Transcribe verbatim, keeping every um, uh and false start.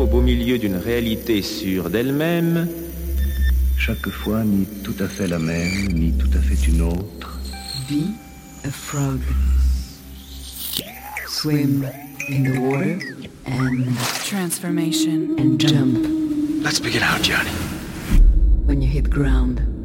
au beau milieu d'une réalité sûre d'elle-même. Chaque fois, ni tout à fait la même, ni tout à fait une autre. Be a frog. Swim in the water and transformation and jump. Let's begin our journey. When you hit ground,